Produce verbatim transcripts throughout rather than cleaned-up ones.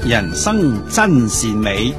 人生真善美。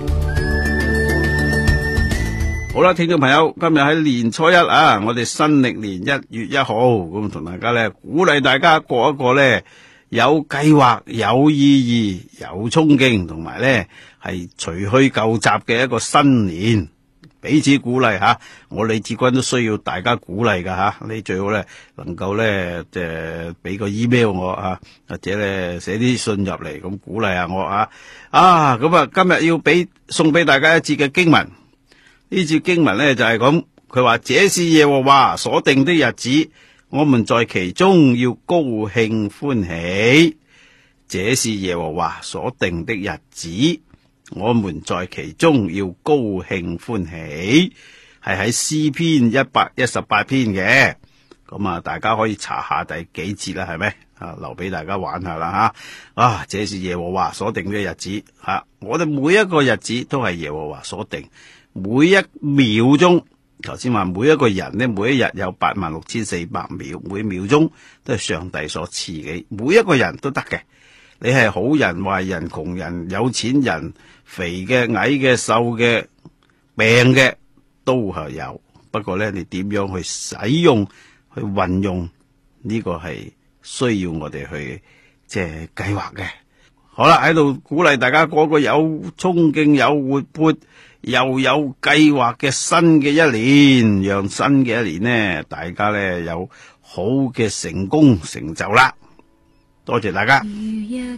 好啦，聽眾朋友，今日喺年初一啊，我哋新曆年一月一號，咁同大家咧鼓勵大家過一個咧有計劃、有意義、有衝勁，同埋咧係除去舊習嘅一個新年。彼此鼓勵吓，我李志軍都需要大家鼓勵噶吓。你最好咧能夠咧誒俾個 email 我啊，或者咧寫啲信入嚟咁鼓勵下我啊。啊咁啊，今日要俾送俾大家一節嘅經文。呢節經文咧就係咁，佢話這是耶和華所定的日子，我們在其中要高興歡喜。這是耶和華所定的日子，我們在其中要高興歡喜，係喺詩篇一百一十八篇嘅。咁啊，大家可以查下第幾節啦，係咪啊？留俾大家玩下啦吓。啊，這是耶和華所定嘅日子吓，啊，我哋每一個日子都係耶和華所定。每一秒鐘，頭先話每一個人呢，每一日有八萬六千四百秒，每秒鐘都係上帝所賜嘅，每一個人都得嘅。你係好人、壞人、窮人、有錢人、肥嘅、矮嘅、瘦嘅、病嘅，都係有。不過呢，你點樣去使用、去運用呢個係需要我哋去即係計劃嘅。好啦，喺度鼓勵大家過個有衝勁、有活潑又有計劃嘅新嘅一年，讓新嘅一年呢，大家呢有好嘅成功成就啦。多謝大家。